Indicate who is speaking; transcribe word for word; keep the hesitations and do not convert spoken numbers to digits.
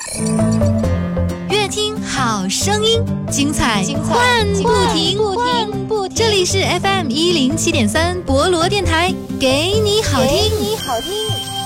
Speaker 1: 越听好声音，精彩换不停，不停不停。这里是 F M 一零七点三博罗电台，给你好听。